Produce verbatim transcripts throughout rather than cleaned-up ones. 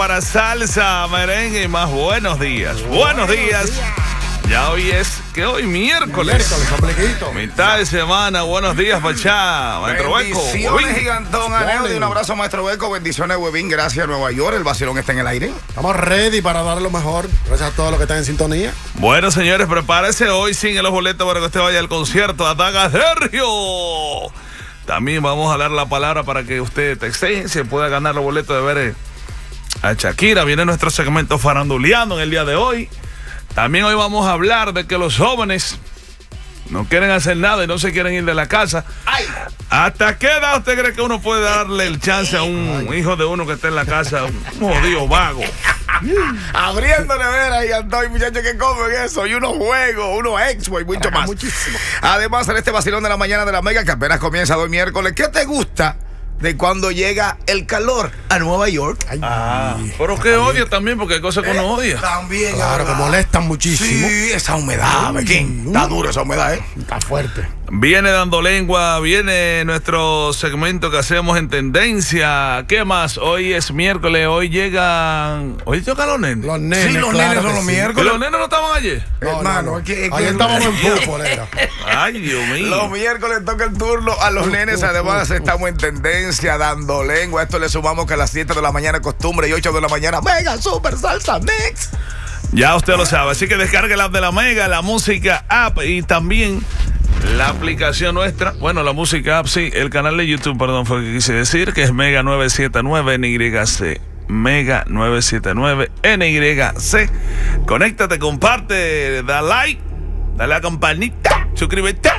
Para salsa, merengue y más. Buenos días. Buenos días. Ya hoy es, que hoy miércoles. Miércoles, mitad de semana. Buenos días, Pachá. Maestro Beco. Bendiciones, gigantón, Aneo. Un abrazo, Maestro Beco. Bendiciones, Webin. Gracias, Nueva York. El vacilón está en el aire. Estamos ready para dar lo mejor. Gracias a todos los que están en sintonía. Bueno, señores, prepárese hoy sin los boletos para que usted vaya al concierto. Ataca Sergio. También vamos a dar la palabra para que usted texte, se pueda ganar los boletos de ver eh, a Shakira. Viene nuestro segmento faranduleando en el día de hoy. También hoy vamos a hablar de que los jóvenes no quieren hacer nada y no se quieren ir de la casa. ¡Ay! ¿Hasta qué edad usted cree que uno puede darle el chance a un Ay. hijo de uno que está en la casa, un jodido vago? Abriéndole ver ahí, Antonio, muchachos que comen eso, y unos juegos, unos expo y mucho más. Muchísimo. Además, en este vacilón de la mañana de la Mega, que apenas comienza hoy miércoles, ¿qué te gusta de cuando llega el calor a Nueva York? Ay, Ah, pero que odia también, porque hay cosas que uno odia. También, claro, que molestan muchísimo. Sí, esa humedad, Bequín. Está duro esa humedad, ¿eh? Está fuerte. Viene dando lengua, viene nuestro segmento que hacemos en tendencia. ¿Qué más? Hoy es miércoles, hoy llegan... ¿Hoy tocan los nenes? Los nenes, Sí, los claro nenes son que los sí. ¿Y miércoles. los nenes no estaban ayer? No, Hermano, no, no. es que- es Ahí que- estábamos en fútbol, era. Ay, Dios mío. Los miércoles toca el turno a los nenes. Además, estamos en tendencia, dando lengua. A esto le sumamos que a las siete de la mañana costumbre y ocho de la mañana Mega Super Salsa Mix. Ya usted lo sabe, así que descargue la app de la Mega, la música app y también la aplicación nuestra. Bueno, la música app, sí, el canal de YouTube, perdón, fue lo que quise decir, que es Mega nueve siete nueve N Y C. Mega nueve siete nueve N Y C. Conéctate, comparte, da like, dale a la campanita, suscríbete.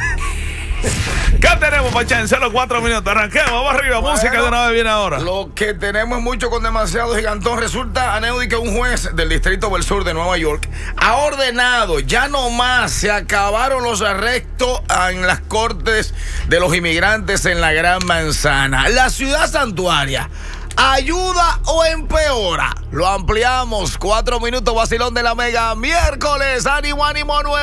¿Qué tenemos, Pachá? En solo cuatro minutos. Arranquemos, vamos arriba. Bueno, música de una vez viene ahora. Lo que tenemos mucho con demasiado, gigantón. Resulta, Aneudi, que un juez del Distrito del Sur de Nueva York ha ordenado, ya no más, se acabaron los arrestos en las cortes de los inmigrantes en la Gran Manzana. La ciudad santuaria, ¿ayuda o empeora? Lo ampliamos. Cuatro minutos, vacilón de la Mega. Miércoles, ánimo, ánimo, nuevo.